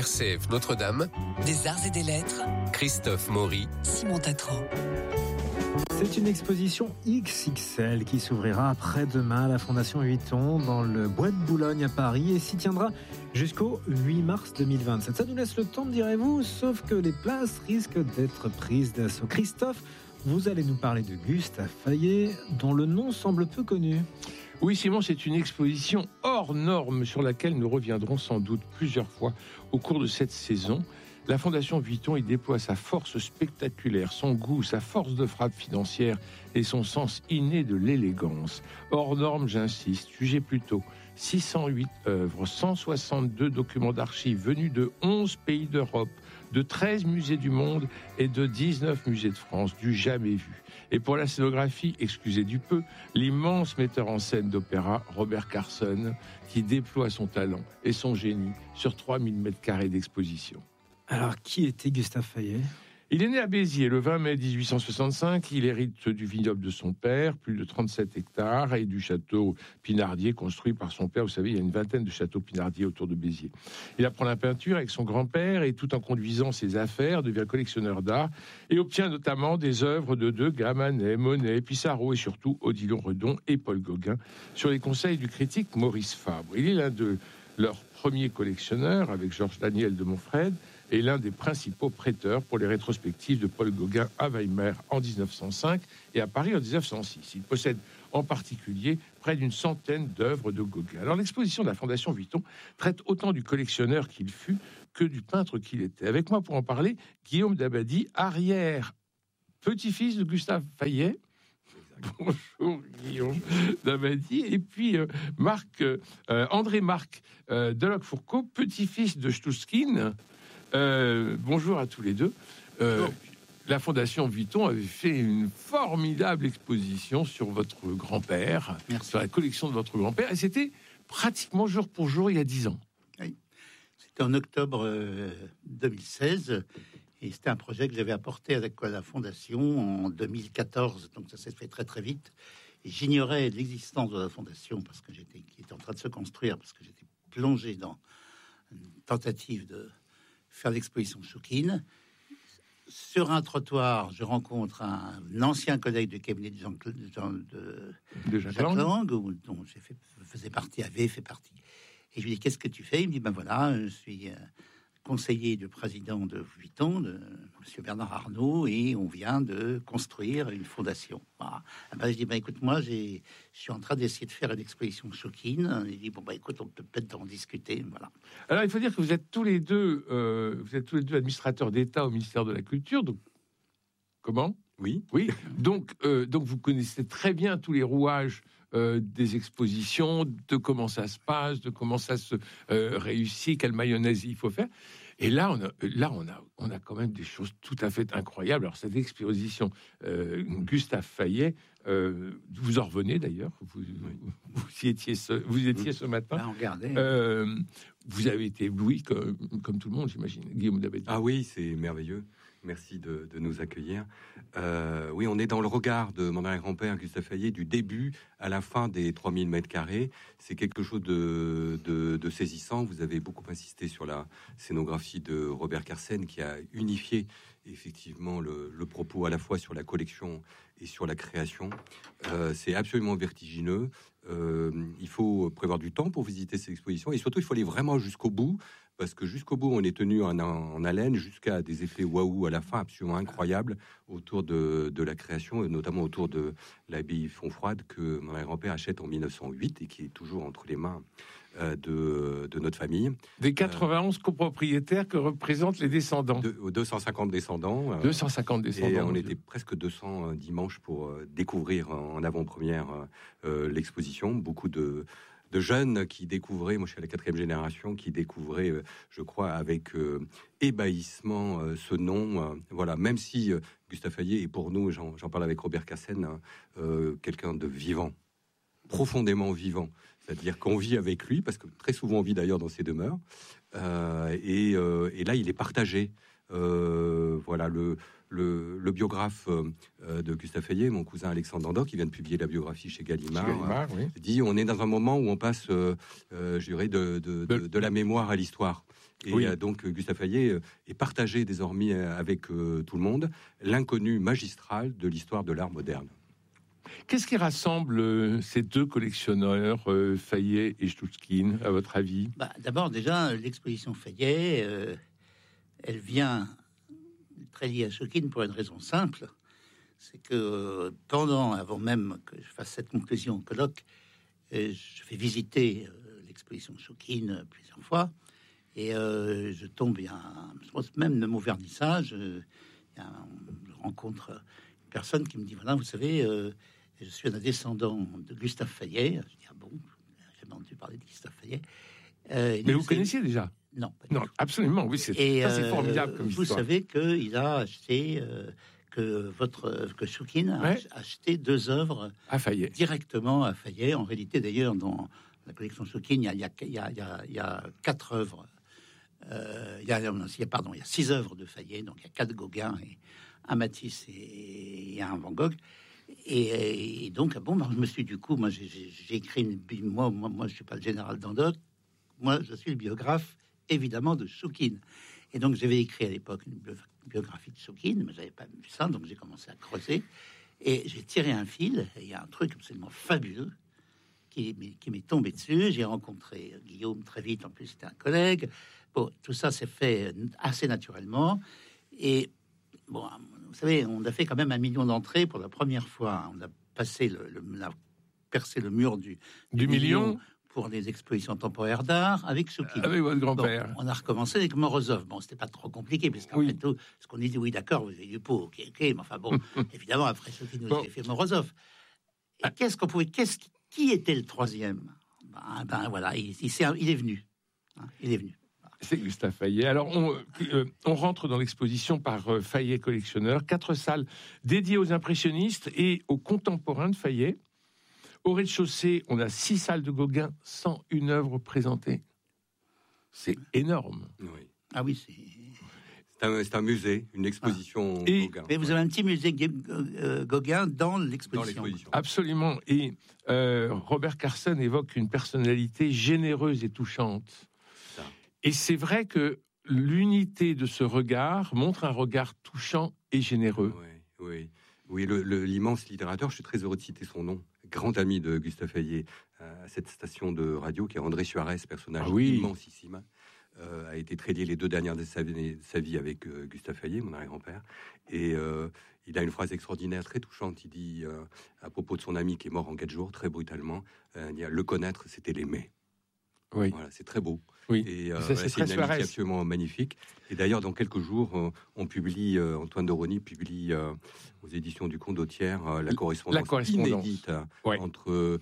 RCF Notre-Dame, des arts et des lettres, Christophe Maury, Simon Tatran. C'est une exposition XXL qui s'ouvrira après-demain à la Fondation Vuitton dans le Bois de Boulogne à Paris et s'y tiendra jusqu'au 8 mars 2027. Ça nous laisse le temps, direz-vous, sauf que les places risquent d'être prises d'assaut. Christophe, vous allez nous parler de Gustave Fayet, dont le nom semble peu connu. Oui, Simon, c'est une exposition hors norme sur laquelle nous reviendrons sans doute plusieurs fois au cours de cette saison. La Fondation Vuitton y déploie sa force spectaculaire, son goût, sa force de frappe financière et son sens inné de l'élégance. Hors norme, j'insiste, jugez plutôt 608 œuvres, 162 documents d'archives venus de 11 pays d'Europe, de 13 musées du monde et de 19 musées de France, du jamais vu. Et pour la scénographie, excusez du peu, l'immense metteur en scène d'opéra, Robert Carson, qui déploie son talent et son génie sur 3000 m² d'exposition. Alors, qui était Gustave Fayet ? Il est né à Béziers le 20 mai 1865. Il hérite du vignoble de son père, plus de 37 hectares, et du château Pinardier construit par son père. Vous savez, il y a une vingtaine de châteaux Pinardier autour de Béziers. Il apprend la peinture avec son grand-père et tout en conduisant ses affaires, devient collectionneur d'art et obtient notamment des œuvres de Degas, Manet, Monet, Pissarro et surtout Odilon Redon et Paul Gauguin sur les conseils du critique Maurice Fabre. Il est l'un de leurs premiers collectionneurs avec Georges Daniel de Montfred et l'un des principaux prêteurs pour les rétrospectives de Paul Gauguin à Weimar en 1905 et à Paris en 1906. Il possède en particulier près d'une centaine d'œuvres de Gauguin. Alors l'exposition de la Fondation Vuitton traite autant du collectionneur qu'il fut que du peintre qu'il était. Avec moi pour en parler, Guillaume Dabadi, arrière petit-fils de Gustave Fayet. Bonjour Guillaume Dabadi. Et puis André-Marc Deloc-Fourcault, petit-fils de Stouskine. Bonjour à tous les deux. La Fondation Vuitton avait fait une formidable exposition sur votre grand-père, sur la collection de votre grand-père, et c'était pratiquement jour pour jour il y a 10 ans. Oui. C'était en octobre 2016, et c'était un projet que j'avais apporté avec la Fondation en 2014, donc ça s'est fait très très vite. Et j'ignorais l'existence de la Fondation parce que qui était en train de se construire, parce que j'étais plongé dans une tentative de faire l'exposition Choukine. Sur un trottoir, je rencontre un ancien collègue du cabinet de Jacques Lang, dont avait fait partie. Et je lui dis, qu'est-ce que tu fais ? Il me dit, ben voilà, je suis conseiller du président de Vuitton, de M. Bernard Arnault, et on vient de construire une fondation. Voilà. Ben, je dis, ben écoute, moi, je suis en train d'essayer de faire une exposition Choukine. Il dit, bon, ben écoute, on peut peut-être en discuter. Voilà. Alors, il faut dire que vous êtes tous les deux administrateurs d'État au ministère de la Culture. Donc, comment ? Oui. Donc, vous connaissez très bien tous les rouages des expositions, de comment ça se passe, de comment ça se réussit, quelle mayonnaise il faut faire. Et là, on a quand même des choses tout à fait incroyables. Alors, cette exposition Gustave Fayet, vous en revenez d'ailleurs. Vous y étiez ce matin. Là, on regardait. Vous avez été ébloui comme tout le monde, j'imagine. Guillaume Dabadi. Ah oui, c'est merveilleux. Merci de nous accueillir. Oui, on est dans le regard de mon arrière-grand-père Gustave Fayet du début à la fin des 3000 m². C'est quelque chose de saisissant. Vous avez beaucoup insisté sur la scénographie de Robert Carson qui a unifié effectivement le propos à la fois sur la collection et sur la création. C'est absolument vertigineux. Il faut prévoir du temps pour visiter ces expositions et surtout il faut aller vraiment jusqu'au bout. Parce que jusqu'au bout, on est tenu en haleine jusqu'à des effets waouh à la fin absolument incroyables autour de la création, et notamment autour de l'abbaye Fontfroide que mon grand-père achète en 1908 et qui est toujours entre les mains de notre famille. Des 91 copropriétaires que représentent les descendants. 250 descendants. 250 descendants. Et on était presque 200 dimanches pour découvrir en avant-première l'exposition. Beaucoup de jeunes qui découvraient, moi je suis à la 4e génération, qui découvraient, je crois, avec ébahissement ce nom. Voilà, même si Gustave Fayet est pour nous, j'en parle avec Robert Cassen, quelqu'un de vivant, profondément vivant. C'est-à-dire qu'on vit avec lui, parce que très souvent on vit d'ailleurs dans ses demeures. Et là, il est partagé. Voilà, le biographe de Gustave Fayet, mon cousin Alexandre Dandor, qui vient de publier la biographie chez Gallimard, dit on est dans un moment où on passe, je dirais, de la mémoire à l'histoire. Et Oui. donc, Gustave Fayet est partagé désormais avec tout le monde, l'inconnu magistral de l'histoire de l'art moderne. Qu'est-ce qui rassemble ces deux collectionneurs, Fayet et Stouchkine, à votre avis? D'abord, déjà, l'exposition Fayet, elle vient très liée à Stouchkine pour une raison simple. C'est que avant même que je fasse cette conclusion au colloque, je fais visiter l'exposition Stouchkine plusieurs fois. Et je tombe, je pense même de mon vernissage, je rencontre une personne qui me dit, voilà, vous savez, je suis un descendant de Gustave Fayet. Je dis, ah bon, j'ai jamais entendu parler de Gustave Fayet. Mais vous connaissiez déjà? Non, pas du Non, tout. absolument, oui, c'est formidable comme vous histoire. savez qu'il a acheté, que Stouchkine a acheté 2 œuvres À Fayet. directement à Fayet. En réalité, d'ailleurs, dans la collection Stouchkine, il y a 4 œuvres. Il y a 6 œuvres de Fayet, donc il y a 4 Gauguin, et un Matisse et un Van Gogh. Et donc, je me suis j'ai écrit moi, je suis pas le général d'Andoc, moi, je suis le biographe, évidemment, de Stouchkine. Et donc, j'avais écrit à l'époque une biographie de Stouchkine, mais j'avais pas vu ça, donc j'ai commencé à creuser. Et j'ai tiré un fil, et il y a un truc absolument fabuleux qui m'est tombé dessus. J'ai rencontré Guillaume très vite, en plus, c'était un collègue. Bon, tout ça s'est fait assez naturellement. Et bon, vous savez, on a fait quand même 1 million d'entrées pour la première fois. On a passé on a percé le mur du million pour les expositions temporaires d'art avec Stouchkine. Avec votre grand-père. Bon, on a recommencé avec Morozov. Bon, c'était pas trop compliqué, puisqu'en Oui. fait, tout ce qu'on dit, oui, d'accord, vous avez du pot, ok, mais enfin bon, évidemment, après Stouchkine, vous avez fait Morozov. Et qui était le troisième? Voilà, il est venu. Il est venu. C'est Gustave Fayet. Alors, on rentre dans l'exposition par Fayet collectionneur. 4 salles dédiées aux impressionnistes et aux contemporains de Fayet. Au rez-de-chaussée, on a 6 salles de Gauguin, 101 œuvres présentées. C'est énorme. Oui. Ah oui, C'est un musée, une exposition Gauguin. Mais vous avez un petit musée Gauguin dans Dans l'exposition. l'exposition. Absolument. Et Robert Carson évoque une personnalité généreuse et touchante. Ça. Et c'est vrai que l'unité de ce regard montre un regard touchant et généreux. Oui, l'immense littérateur, je suis très heureux de citer son nom, grand ami de Gustave Fayet, à cette station de radio, qui est André Suarez, personnage immensissime, a été très lié les 2 dernières de sa vie avec Gustave Fayet, mon arrière-grand-père, et il a une phrase extraordinaire, très touchante. Il dit, à propos de son ami qui est mort en 4 jours, très brutalement, le connaître, c'était l'aimer. Oui. Voilà, c'est très beau. Oui. Et Ça, c'est c'est une très amitié absolument magnifique. Et d'ailleurs, dans quelques jours, on publie, Antoine de Rony publie aux éditions du Condottière la correspondance inédite entre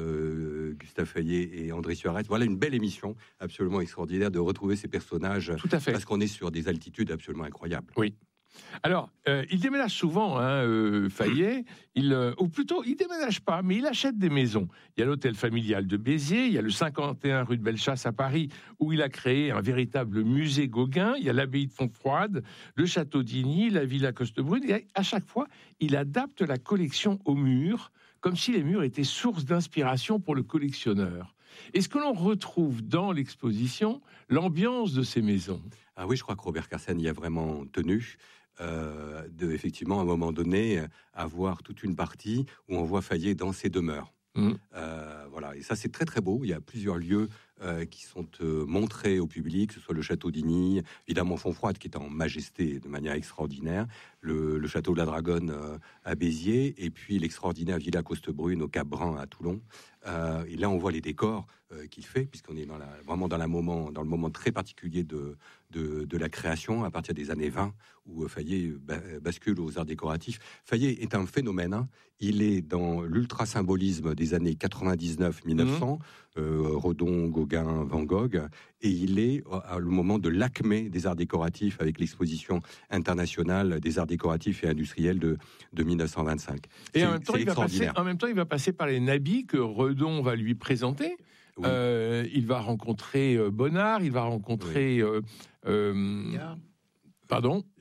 Gustave Fayet et André Suarez. Voilà une belle émission absolument extraordinaire de retrouver ces personnages. Tout à fait. Parce qu'on est sur des altitudes absolument incroyables. Oui. Alors, il déménage souvent, Fayet, ou plutôt, il déménage pas, mais il achète des maisons. Il y a l'hôtel familial de Béziers, il y a le 51 rue de Bellechasse à Paris, où il a créé un véritable musée Gauguin, il y a l'abbaye de Fontfroide, le château d'Igny, la villa Costebrune, et à chaque fois, il adapte la collection aux murs, comme si les murs étaient source d'inspiration pour le collectionneur. Est-ce que l'on retrouve dans l'exposition l'ambiance de ces maisons? Ah oui, je crois que Robert Carsen y a vraiment tenu. Effectivement, à un moment donné, avoir toute une partie où on voit Fayet dans ses demeures. Voilà, et ça c'est très très beau. Il y a plusieurs lieux qui sont montrés au public, que ce soit le château d'Igny, évidemment Fontfroide qui est en majesté de manière extraordinaire, le château de la Dragonne à Béziers, et puis l'extraordinaire Villa Costebrune au Cap Brun à Toulon. Et là on voit les décors qu'il fait, puisqu'on est vraiment dans le moment très particulier de la création, à partir des années 20, où Fayet bascule aux arts décoratifs. Fayet est un phénomène, hein. Il est dans l'ultra-symbolisme des années 99-1900, Redon, Gauguin, Van Gogh, et il est à le moment de l'acmé des arts décoratifs avec l'exposition internationale des arts décoratifs et industriels de 1925. Et en même temps, il va passer par les nabis que Redon va lui présenter. Oui. Il va rencontrer Bonnard, il va rencontrer... Pardon ?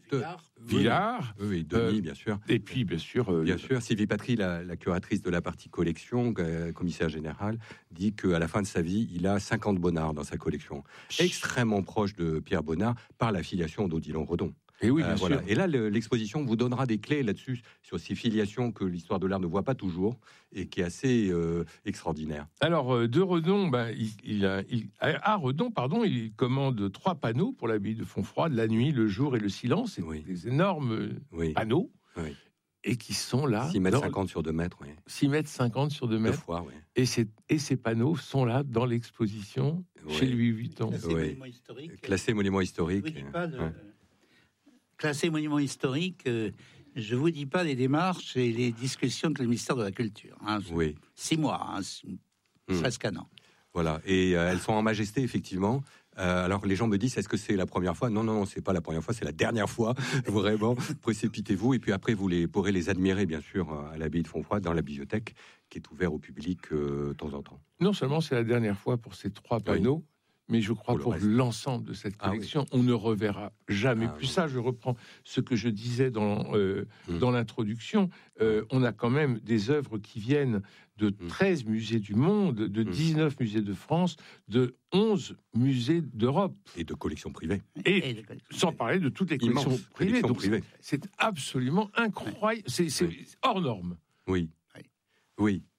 Villard. Oui, Denis, bien sûr. Et puis, bien sûr... Bien sûr, Sylvie Patry, la curatrice de la partie collection, commissaire général, dit qu'à la fin de sa vie, il a 50 Bonnard dans sa collection. Extrêmement proche de Pierre Bonnard par la filiation d'Odilon Redon. Et oui, bien sûr. Et là, l'exposition vous donnera des clés là-dessus, sur ces filiations que l'histoire de l'art ne voit pas toujours et qui est assez extraordinaire. Alors, de Redon, à Redon, il commande 3 panneaux pour l'abbaye de Fontfroid, la nuit, le jour et le silence. C'est des énormes panneaux. Oui. Et qui sont là. 6 mètres 50 sur 2 mètres, oui. 6 mètres 50 sur 2 mètres. 2 fois, oui. Et ces panneaux sont là dans l'exposition chez Louis Vuitton. Classé monument historique. Je vous dis pas classé monument historique, je vous dis pas les démarches et les discussions avec le ministère de la Culture. 6 mois, presque un an. Voilà, et elles sont en majesté, effectivement. Alors les gens me disent, est-ce que c'est la première fois ? Non, c'est pas la première fois, c'est la dernière fois. Vraiment, précipitez-vous. Et puis après, vous pourrez les admirer, bien sûr, à l'abbaye de Fontfroid, dans la bibliothèque, qui est ouverte au public de temps en temps. Non seulement c'est la dernière fois pour ces 3 panneaux, mais je crois pour l'ensemble de cette collection, on ne reverra jamais plus ça. Je reprends ce que je disais dans l'introduction. On a quand même des œuvres qui viennent de 13 musées du monde, de 19 musées de France, de 11 musées d'Europe. Et de collections privées. Et sans parler de toutes les collections privées. Donc c'est absolument incroyable. C'est hors norme. Oui.